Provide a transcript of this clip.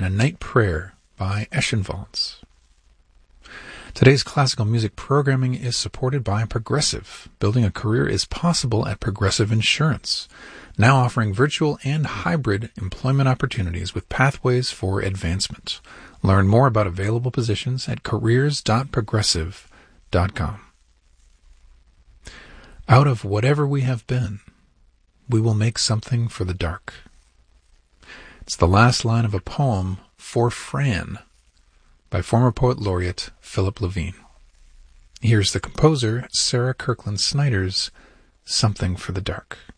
in A Night Prayer by Eschenwalds. Today's classical music programming is supported by Progressive. Building a career is possible at Progressive Insurance, now offering virtual and hybrid employment opportunities with pathways for advancement. Learn more about available positions at careers.progressive.com. Out of whatever we have been, we will make something for the dark. It's the last line of a poem, For Fran, by former poet laureate Philip Levine. Here's the composer, Sarah Kirkland Snyder's Something for the Dark.